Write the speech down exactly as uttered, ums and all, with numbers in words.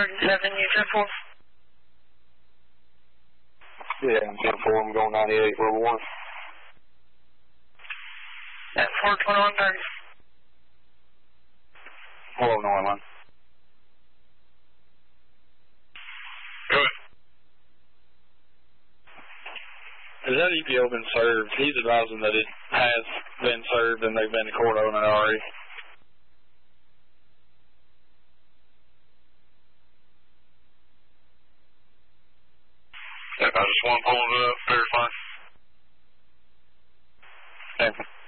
thirty-seven, you ten four? Yeah, I'm ten four, I'm going ninety-eight, level one. At four twenty-one thirty. Hello, Norman. Good. Has that E P O been served? He's advising that it has been served and they've been to court on it already. Yep, I just want to pull it up, verify. Thank you.